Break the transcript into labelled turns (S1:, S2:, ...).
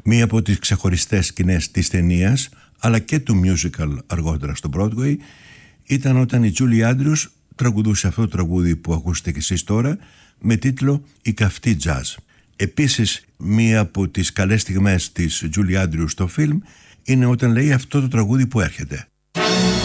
S1: Μία από τις ξεχωριστές σκηνές της ταινίας, αλλά και του musical αργότερα στο Broadway, ήταν όταν η Julie Andrews τραγουδούσε αυτό το τραγούδι που ακούσετε κι εσείς τώρα, με τίτλο «Η καυτή jazz». Επίσης, μία από τις καλές στιγμές της Julie Andrews στο φιλμ είναι όταν λέει αυτό το τραγούδι που έρχεται.